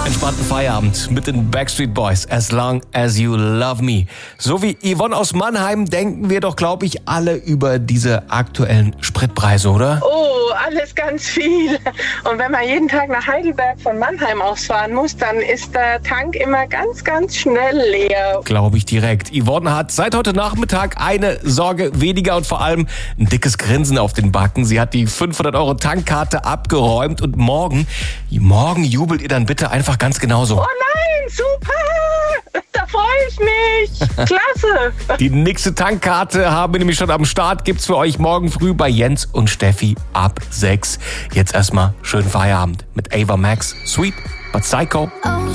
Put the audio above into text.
entspannten Feierabend mit den Backstreet Boys. As long as you love me. So wie Yvonne aus Mannheim denken wir doch, glaube ich, alle über diese aktuellen Spritpreise, oder? Oh, alles ganz viel. Und wenn man jeden Tag nach Heidelberg von Mannheim ausfahren muss, dann ist der Tank immer ganz, ganz schnell leer. Glaube ich direkt. Yvonne hat seit heute Nachmittag eine Sorge weniger und vor allem ein dickes Grinsen auf den Backen. Sie hat die 500 € Tankkarte abgeräumt und morgen jubelt ihr dann bitte einfach ganz genauso. Oh nein, super! Da freue ich mich. Klasse. Die nächste Tankkarte haben wir nämlich schon am Start. Gibt's für euch morgen früh bei Jens und Steffi ab 6. Jetzt erstmal schönen Feierabend mit Ava Max. Sweet but Psycho.